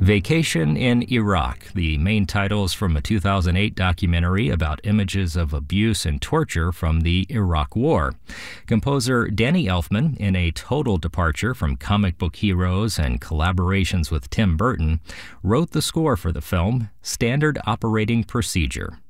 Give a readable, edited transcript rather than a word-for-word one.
Vacation in Iraq. The main title is from a 2008 documentary about images of abuse and torture from the Iraq War. Composer Danny Elfman, in a total departure from comic book heroes and collaborations with Tim Burton, wrote the score for the film, Standard Operating Procedure.